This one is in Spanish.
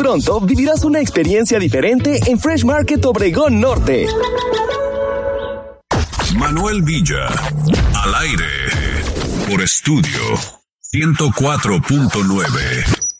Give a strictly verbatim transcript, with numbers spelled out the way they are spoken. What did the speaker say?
Pronto vivirás una experiencia diferente en Fresh Market Obregón Norte. Manuel Villa, al aire, por Estudio ciento cuatro punto nueve.